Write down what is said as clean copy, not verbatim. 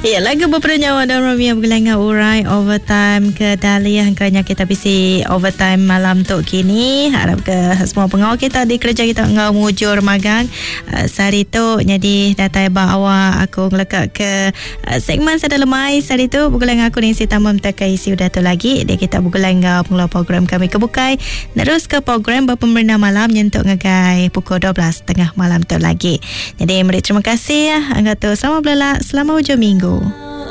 Ya, lagu bernyawa dan Romeo bergelengah urai overtime ke Dahlia hangkanya kita bisi overtime malam tu kini. Harap ke semua pengawal kita di kerja kita ngau mujur magang. Sehari tu jadi datai bawa aku ngelekat ke segmen Sada Lemai. Sehari tu bergelengah aku ni si tamam terkai isi udah tu lagi. Dia kita bergelengah pengawal program kami kebukai. Terus ke program berpemberna malam nyentuk ngegai pukul 12.30 malam tu lagi. Jadi terima kasih ya. Angkat tu selamat belak, selamat hujung minggu.